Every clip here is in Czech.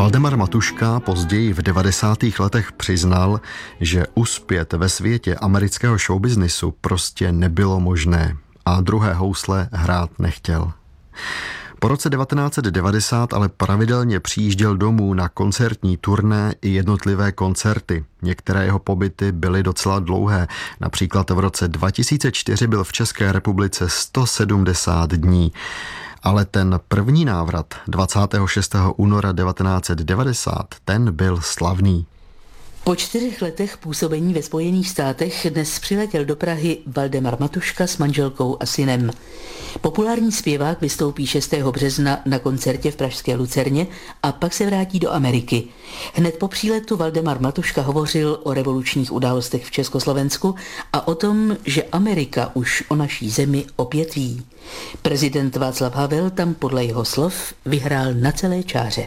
Valdemar Matuška později v 90. letech přiznal, že uspět ve světě amerického showbiznisu prostě nebylo možné a druhé housle hrát nechtěl. Po roce 1990 ale pravidelně přijížděl domů na koncertní turné i jednotlivé koncerty. Některé jeho pobyty byly docela dlouhé. Například v roce 2004 byl v České republice 170 dní. Ale ten první návrat 26. února 1990, ten byl slavný. Po 4 letech působení ve Spojených státech dnes přiletěl do Prahy Valdemar Matuška s manželkou a synem. Populární zpěvák vystoupí 6. března na koncertě v pražské Lucerně a pak se vrátí do Ameriky. Hned po příletu Valdemar Matuška hovořil o revolučních událostech v Československu a o tom, že Amerika už o naší zemi opět ví. Prezident Václav Havel tam podle jeho slov vyhrál na celé čáře.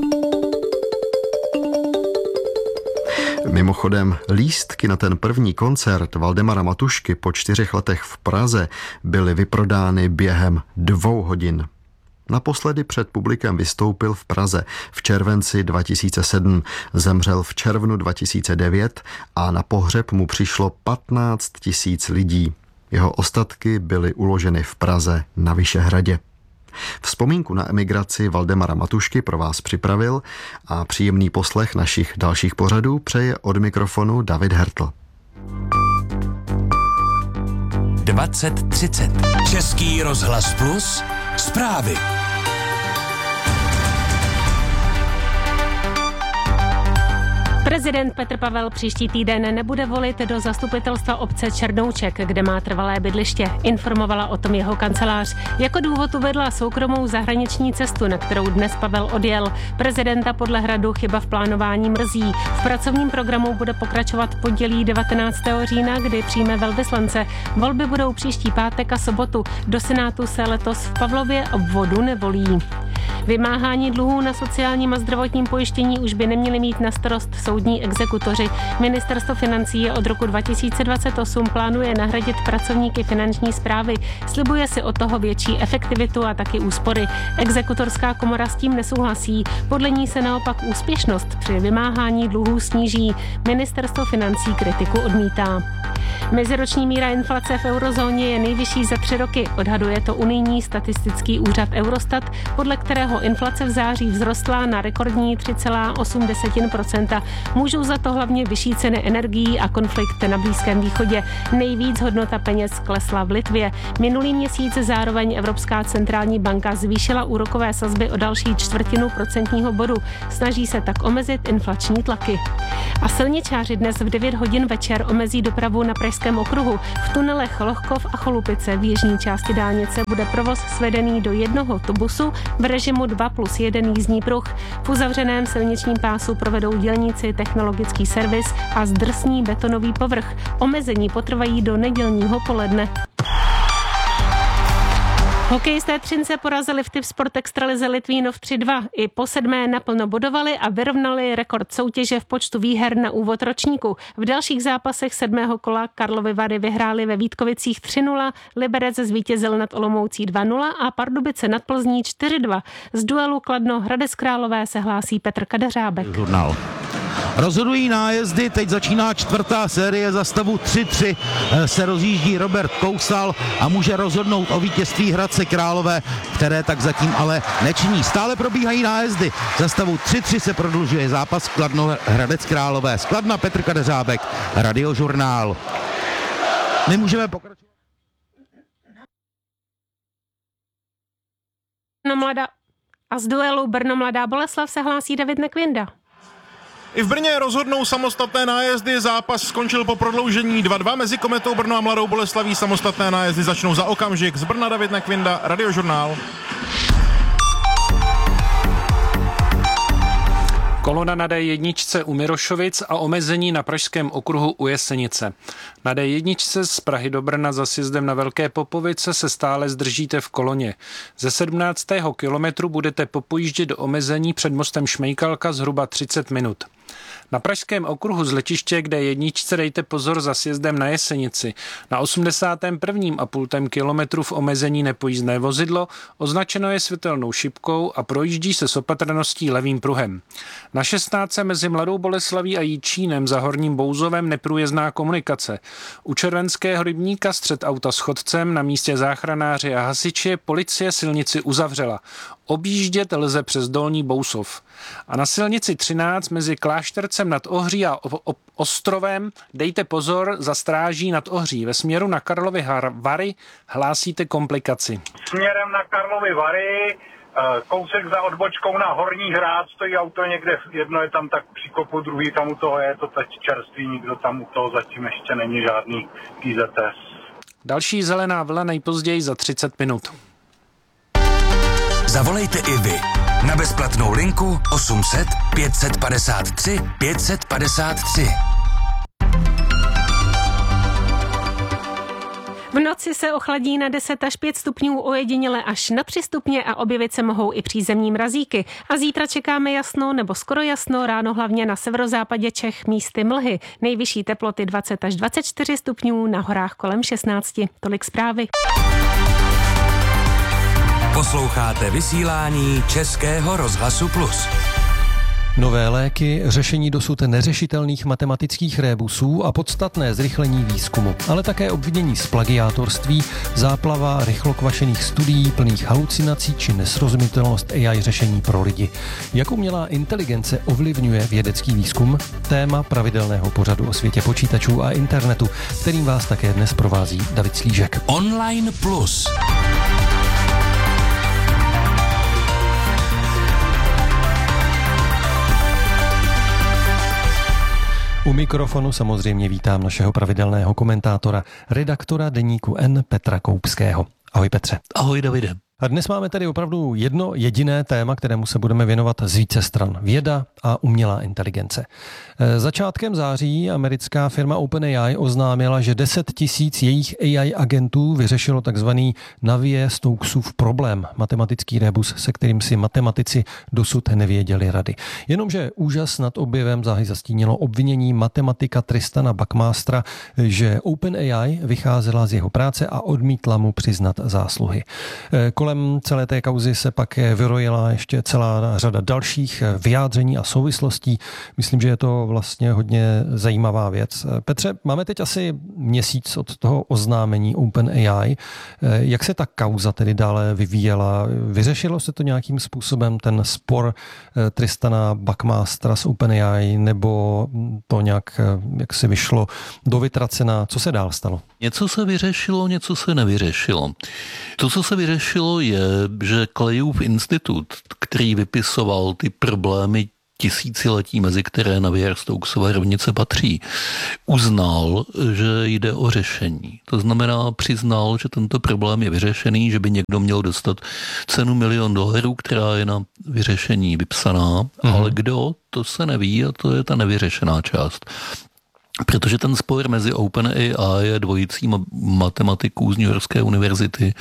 Mimochodem, lístky na ten první koncert Valdemara Matušky po 4 letech v Praze byly vyprodány během 2 hodin. Naposledy před publikem vystoupil v Praze v červenci 2007, zemřel v červnu 2009 a na pohřeb mu přišlo 15 000 lidí. Jeho ostatky byly uloženy v Praze na Vyšehradě. Vzpomínku na emigraci Valdemara Matušky pro vás připravil a příjemný poslech našich dalších pořadů přeje od mikrofonu David Hertl. 2030 Český rozhlas Plus zprávy. Prezident Petr Pavel příští týden nebude volit do zastupitelstva obce Černouček, kde má trvalé bydliště. Informovala o tom jeho kancelář. Jako důvod uvedla soukromou zahraniční cestu, na kterou dnes Pavel odjel. Prezidenta podle Hradu chyba v plánování mrzí. V pracovním programu bude pokračovat pondělí 19. října, kdy přijme velvyslance. Volby budou příští pátek a sobotu. Do Senátu se letos v Pavlově obvodu nevolí. Vymáhání dluhů na sociálním a zdravotním pojištění už by neměli mít na starost soudní exekutoři. Ministerstvo financí je od roku 2028 plánuje nahradit pracovníky finanční správy. Slibuje si od toho větší efektivitu a taky úspory. Exekutorská komora s tím nesouhlasí. Podle ní se naopak úspěšnost při vymáhání dluhů sníží. Ministerstvo financí kritiku odmítá. Meziroční míra inflace v eurozóně je nejvyšší za 3 roky, odhaduje to unijní statistický úřad Eurostat, podle kterého inflace v září vzrostla na rekordní 3,8%. Můžou za to hlavně vyšší ceny energií a konflikt na Blízkém východě. Nejvíc hodnota peněz klesla v Litvě. Minulý měsíc zároveň Evropská centrální banka zvýšila úrokové sazby o další 1/4 procentního bodu. Snaží se tak omezit inflační tlaky. A silničáři dnes v 9 hodin večer omezí dopravu na Pražském okruhu. V tunelech Lohkov a Cholupice v jižní části dálnice bude provoz svedený do jednoho tubusu v režimu 2+1 jízdní pruh. V uzavřeném silničním pásu provedou dělníci technologický servis a zdrsní betonový povrch. Omezení potrvají do nedělního poledne. Hokejisté Třince porazili v Tipsport extralize Litvínov 3-2. I po 7. naplno bodovali a vyrovnali rekord soutěže v počtu výher na úvod ročníku. V dalších zápasech 7. kola Karlovy Vary vyhráli ve Vítkovicích 3-0, Liberec zvítězil nad Olomoucí 2-0 a Pardubice nad Plzní 4-2. Z duelu Kladno Hradec Králové se hlásí Petr Kadeřábek. Žurnál. Rozhodují nájezdy, teď začíná 4. série, za stavu 3-3 se rozjíždí Robert Kousal a může rozhodnout o vítězství Hradce Králové, které tak zatím ale nečiní. Stále probíhají nájezdy, za stavu 3-3 se prodlužuje zápas Kladno Hradec Králové. Z Kladna Petr Kadeřábek, Radiožurnál. My můžeme pokračovat. A z duelu Brno Mladá Boleslav se hlásí David Nekvinda. I v Brně rozhodnou samostatné nájezdy, zápas skončil po prodloužení 2-2 mezi Kometou Brno a Mladou Boleslaví. Samostatné nájezdy začnou za okamžik. Z Brna David Nekvinda, Radiožurnál. Kolona na D1 u Mirošovic a omezení na pražském okruhu u Jesenice. Na D1 z Prahy do Brna za sjezdem na Velké Popovice se stále zdržíte v koloně. Ze 17. kilometru budete popojíždět do omezení před mostem Šmejkalka zhruba 30 minut. Na pražském okruhu z letiště, kde jedničce dejte pozor za sjezdem na Jesenici. Na 81,5 kilometru v omezení nepojízdné vozidlo, označeno je světelnou šipkou a projíždí se s opatrností levým pruhem. Na 16 mezi Mladou Boleslaví a Jičínem za Horním Bouzovem neprůjezdná komunikace. U Červenského rybníka střet auta s chodcem, na místě záchranáři a hasiči policie silnici uzavřela. Objíždět lze přes Dolní Bousov. A na silnici 13 mezi Kláštercem nad Ohří a Ostrovem dejte pozor za stráží nad Ohří. Ve směru na Karlovy Vary hlásíte komplikaci. Směrem na Karlovy Vary, kousek za odbočkou na Horní Hrad, stojí auto někde, jedno je tam tak při kopu, druhý tam u toho je to teď čerstvý, nikdo tam u toho zatím ještě není žádný IZS. Další zelená vlna nejpozději za 30 minut. Zavolejte i vy na bezplatnou linku 800 553 553. V noci se ochladí na 10 až 5 stupňů, ojediněle až na 3 stupně a objevit se mohou i přízemní mrazíky. A zítra čekáme jasno nebo skoro jasno, ráno hlavně na severozápadě Čech místy mlhy. Nejvyšší teploty 20 až 24 stupňů, na horách kolem 16. Tolik zprávy. Posloucháte vysílání Českého rozhlasu Plus. Nové léky, řešení dosud neřešitelných matematických rébusů a podstatné zrychlení výzkumu, ale také obvinění z plagiátorství, záplava rychlokvašených studií plných halucinací či nesrozumitelnost AI řešení pro lidi. Jak umělá inteligence ovlivňuje vědecký výzkum? Téma pravidelného pořadu o světě počítačů a internetu, kterým vás také dnes provází David Slížek. Online Plus. U mikrofonu samozřejmě vítám našeho pravidelného komentátora, redaktora deníku N Petra Koupského. Ahoj Petře. Ahoj Davide. A dnes máme tady opravdu jedno jediné téma, kterému se budeme věnovat z více stran. Věda a umělá inteligence. Začátkem září americká firma OpenAI oznámila, že 10 000 jejich AI agentů vyřešilo takzvaný Navier-Stokesův problém, matematický rebus, se kterým si matematici dosud nevěděli rady. Jenomže úžas nad objevem záhy zastínilo obvinění matematika Tristana Buckmastera, že OpenAI vycházela z jeho práce a odmítla mu přiznat zásluhy. Kolem celé té kauzy se pak vyrojila ještě celá řada dalších vyjádření a souvislostí. Myslím, že je to vlastně hodně zajímavá věc. Petře, máme teď asi měsíc od toho oznámení OpenAI. Jak se ta kauza tedy dále vyvíjela? Vyřešilo se to nějakým způsobem, ten spor Tristana Buckmastera s OpenAI, nebo to nějak jak se vyšlo do vytracena? Co se dál stalo? Něco se vyřešilo, něco se nevyřešilo. To, co se vyřešilo, je, že Clayův institut, který vypisoval ty problémy tisíciletí, mezi které Navier-Stokesova rovnice patří, uznal, že jde o řešení. To znamená, přiznal, že tento problém je vyřešený, že by někdo měl dostat cenu $1 000 000, která je na vyřešení vypsaná, ale kdo, to se neví a to je ta nevyřešená část. Protože ten spor mezi OpenAI a dvojicí matematiků z New Yorkské univerzity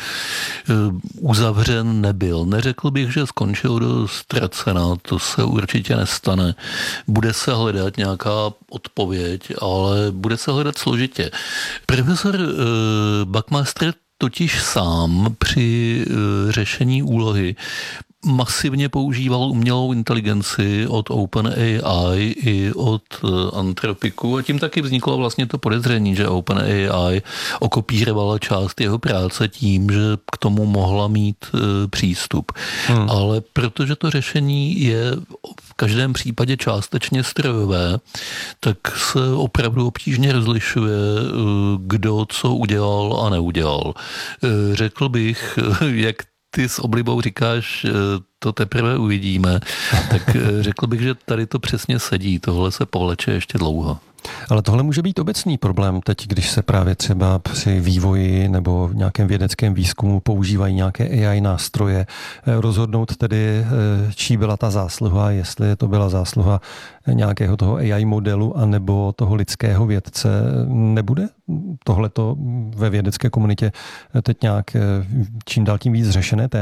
uzavřen nebyl. Neřekl bych, že skončil do ztracena, to se určitě nestane. Bude se hledat nějaká odpověď, ale bude se hledat složitě. Profesor Buckmaster totiž sám při řešení úlohy masivně používal umělou inteligenci od OpenAI i od Anthropicu a tím taky vzniklo vlastně to podezření, že OpenAI okopírovala část jeho práce tím, že k tomu mohla mít přístup. Ale protože to řešení je v každém případě částečně strojové, tak se opravdu obtížně rozlišuje, kdo co udělal a neudělal. Řekl bych, jak ty s oblibou říkáš, to teprve uvidíme, tak řekl bych, že tady to přesně sedí, tohle se povleče ještě dlouho. Ale tohle může být obecný problém teď, když se právě třeba při vývoji nebo v nějakém vědeckém výzkumu používají nějaké AI nástroje, rozhodnout tedy, čí byla ta zásluha, jestli to byla zásluha nějakého toho AI modelu anebo toho lidského vědce. Nebude tohleto ve vědecké komunitě teď nějak čím dál tím víc řešené téma?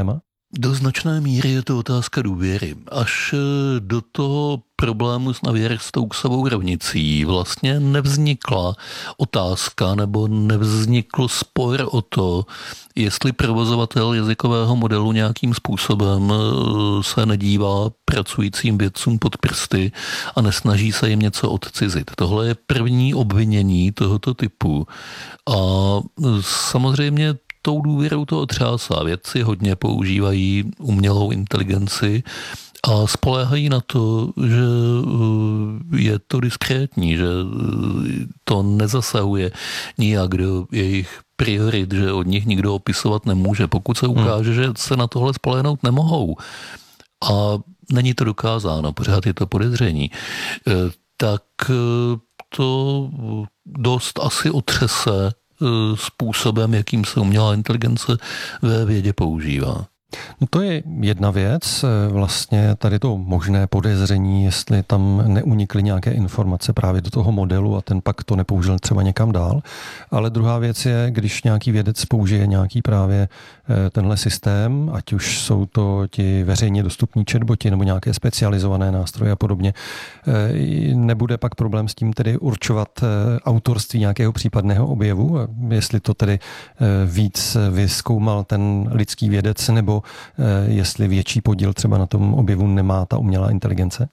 Do značné míry je to otázka důvěry. Až do toho problému s Navier-Stokesovou rovnicí vlastně nevznikla otázka nebo nevznikl spor o to, jestli provozovatel jazykového modelu nějakým způsobem se nedívá pracujícím vědcům pod prsty a nesnaží se jim něco odcizit. Tohle je první obvinění tohoto typu. A samozřejmě tou důvěrou to otřásá. Vědci hodně používají umělou inteligenci a spoléhají na to, že je to diskrétní, že to nezasahuje nijak do jejich priorit, že od nich nikdo opisovat nemůže. Pokud se ukáže, že se na tohle spolehnout nemohou a není to dokázáno, pořád je to podezření, tak to dost asi otřese způsobem, jakým se umělá inteligence ve vědě používá. No to je jedna věc, vlastně tady to možné podezření, jestli tam neunikly nějaké informace právě do toho modelu a ten pak to nepoužil třeba někam dál. Ale druhá věc je, když nějaký vědec použije nějaký právě tenhle systém, ať už jsou to ti veřejně dostupní chatboti nebo nějaké specializované nástroje a podobně, nebude pak problém s tím tedy určovat autorství nějakého případného objevu, jestli to tedy víc vyzkoumal ten lidský vědec nebo jestli větší podíl třeba na tom objevu nemá ta umělá inteligence?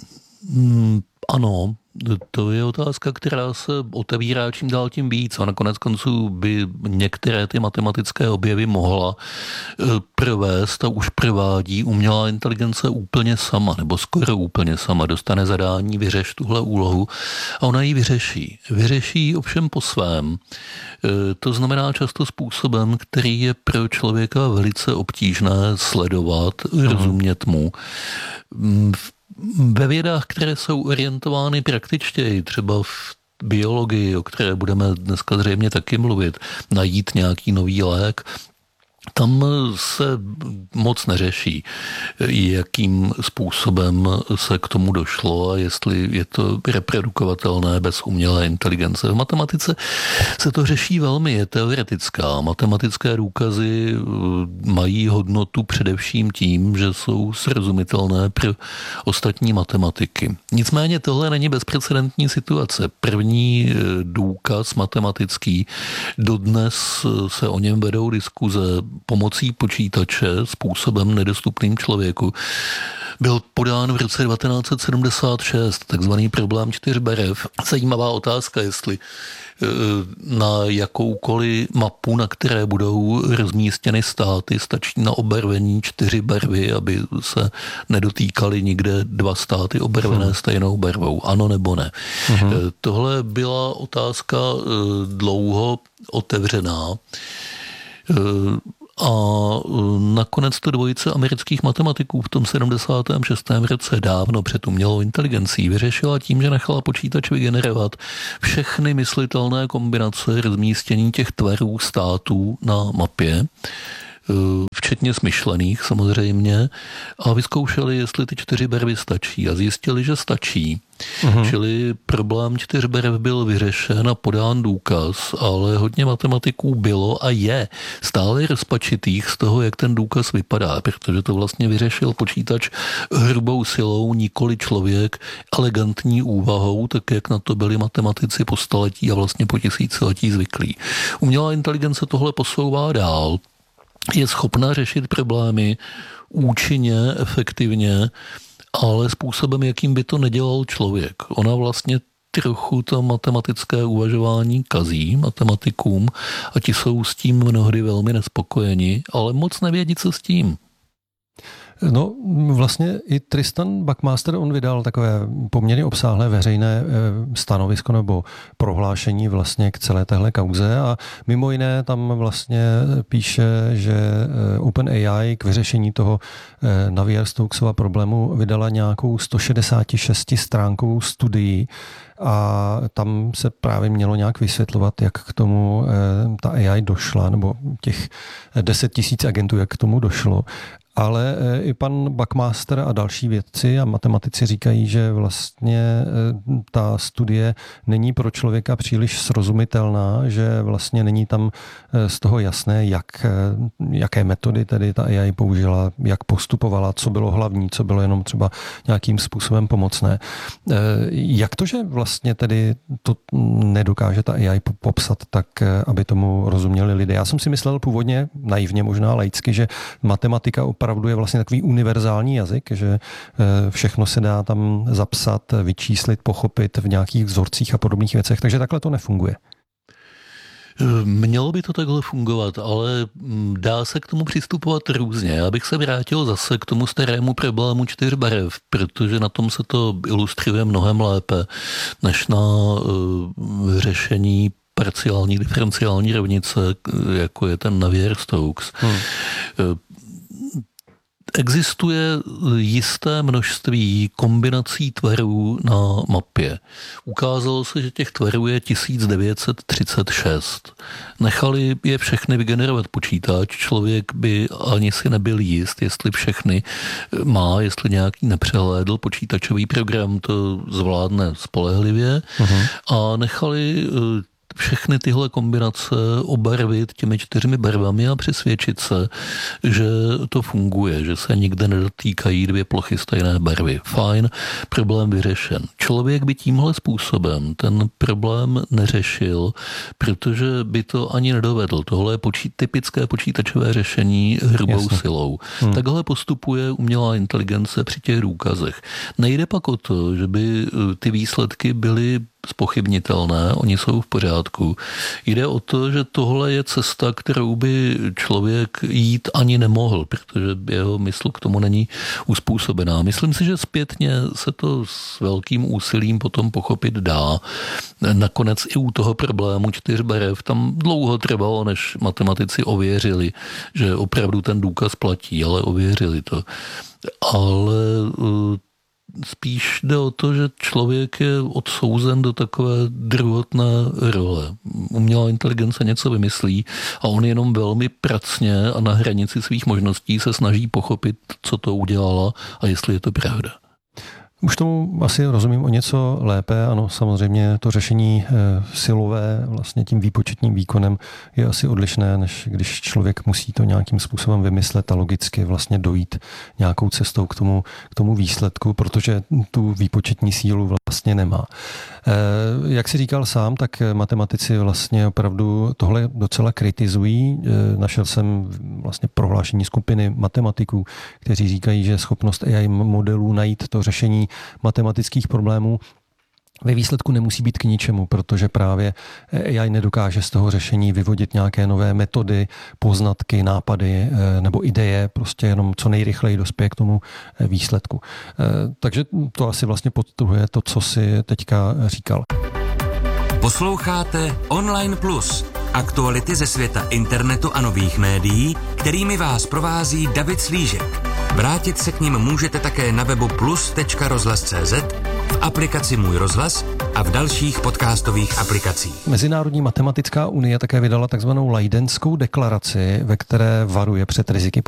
Ano, to je otázka, která se otevírá čím dál tím víc a nakonec konců by některé ty matematické objevy mohla provést a už provádí umělá inteligence úplně sama, nebo skoro úplně sama. Dostane zadání, vyřeš tuhle úlohu a ona ji vyřeší. Vyřeší ovšem po svém. To znamená často způsobem, který je pro člověka velice obtížné sledovat, rozumět mu. Ve vědách, které jsou orientovány praktičtěji, třeba v biologii, o které budeme dneska zřejmě taky mluvit, najít nějaký nový lék, tam se moc neřeší, jakým způsobem se k tomu došlo a jestli je to reprodukovatelné bez umělé inteligence. V matematice se to řeší velmi, je teoretická. Matematické důkazy mají hodnotu především tím, že jsou srozumitelné pro ostatní matematiky. Nicméně tohle není bezprecedentní situace. První důkaz matematický, dodnes se o něm vedou diskuze pomocí počítače způsobem nedostupným člověku, byl podán v roce 1976, takzvaný problém 4 barev. Zajímavá otázka, jestli na jakoukoliv mapu, na které budou rozmístěny státy, stačí na obarvení 4 barvy, aby se nedotýkaly nikde 2 státy obarvené stejnou barvou. Ano nebo ne? Tohle byla otázka dlouho otevřená. A nakonec to dvojice amerických matematiků v tom 76. roce dávno před umělou inteligencí vyřešila tím, že nechala počítač vygenerovat všechny myslitelné kombinace rozmístění těch tvarů států na mapě, včetně smyšlených samozřejmě, a vyzkoušeli, jestli ty 4 barvy stačí a zjistili, že stačí. Čili problém 4 barev byl vyřešen a podán důkaz, ale hodně matematiků bylo a je stále rozpačitých z toho, jak ten důkaz vypadá, protože to vlastně vyřešil počítač hrubou silou, nikoli člověk elegantní úvahou, tak jak na to byli matematici po staletí a vlastně po tisíciletí zvyklí. Umělá inteligence tohle posouvá dál, je schopná řešit problémy účinně, efektivně, ale způsobem, jakým by to nedělal člověk. Ona vlastně trochu to matematické uvažování kazí matematikům a ti jsou s tím mnohdy velmi nespokojeni, ale moc nevědí, co s tím. No vlastně i Tristan Buckmaster, on vydal takové poměrně obsáhlé veřejné stanovisko nebo prohlášení vlastně k celé téhle kauze a mimo jiné tam vlastně píše, že OpenAI k vyřešení toho Navier-Stokesova problému vydala nějakou 166 stránkovou studii a tam se právě mělo nějak vysvětlovat, jak k tomu ta AI došla, nebo těch 10 000 agentů, jak k tomu došlo. Ale i pan Buckmaster a další vědci a matematici říkají, že vlastně ta studie není pro člověka příliš srozumitelná, že vlastně není tam z toho jasné, jaké metody tedy ta AI použila, jak postupovala, co bylo hlavní, co bylo jenom třeba nějakým způsobem pomocné. Jak to, že vlastně tedy to nedokáže ta AI popsat tak, aby tomu rozuměli lidé? Já jsem si myslel původně, naivně možná laicky, že matematika opravdu je vlastně takový univerzální jazyk, že všechno se dá tam zapsat, vyčíslit, pochopit v nějakých vzorcích a podobných věcech, takže takhle to nefunguje. Mělo by to takhle fungovat, ale dá se k tomu přistupovat různě. Já bych se vrátil zase k tomu starému problému 4 barev, protože na tom se to ilustruje mnohem lépe, než na řešení parciální diferenciální rovnice, jako je ten Navier-Stokes. Existuje jisté množství kombinací tvarů na mapě. Ukázalo se, že těch tvarů je 1936. Nechali je všechny vygenerovat počítač, člověk by ani si nebyl jist, jestli všechny má, jestli nějaký nepřehlédl, počítačový program to zvládne spolehlivě a nechali všechny tyhle kombinace obarvit těmi 4 barvami a přesvědčit se, že to funguje, že se nikde nedotýkají 2 plochy stejné barvy. Fajn, problém vyřešen. Člověk by tímhle způsobem ten problém neřešil, protože by to ani nedovedl. Tohle je typické počítačové řešení hrubou silou. Takhle postupuje umělá inteligence při těch důkazech. Nejde pak o to, že by ty výsledky byly zpochybnitelné, oni jsou v pořádku. Jde o to, že tohle je cesta, kterou by člověk jít ani nemohl, protože jeho mysl k tomu není uspůsobená. Myslím si, že zpětně se to s velkým úsilím potom pochopit dá. Nakonec i u toho problému 4 barev tam dlouho trvalo, než matematici ověřili, že opravdu ten důkaz platí, ale ověřili to. Ale spíš jde o to, že člověk je odsouzen do takové druhotné role. Umělá inteligence něco vymyslí a on jenom velmi pracně a na hranici svých možností se snaží pochopit, co to udělala a jestli je to pravda. Už tomu asi rozumím o něco lépe. Ano, samozřejmě to řešení silové vlastně tím výpočetním výkonem je asi odlišné, než když člověk musí to nějakým způsobem vymyslet a logicky vlastně dojít nějakou cestou k tomu výsledku, protože tu výpočetní sílu vlastně nemá. Jak si říkal sám, tak matematici vlastně opravdu tohle docela kritizují. Našel jsem vlastně prohlášení skupiny matematiků, kteří říkají, že schopnost AI modelů najít to řešení matematických problémů ve výsledku nemusí být k ničemu, protože právě AI nedokáže z toho řešení vyvodit nějaké nové metody, poznatky, nápady nebo ideje, prostě jenom co nejrychleji dospěje k tomu výsledku. Takže to asi vlastně podtrhuje to, co si teďka říkal. Posloucháte Online Plus, aktuality ze světa internetu a nových médií, kterými vás provází David Slížek. Vrátit se k nim můžete také na webu plus.rozhlas.cz, v aplikaci Můj rozhlas a v dalších podcastových aplikacích. Mezinárodní matematická unie také vydala takzvanou Leidenskou deklaraci, ve které varuje před riziky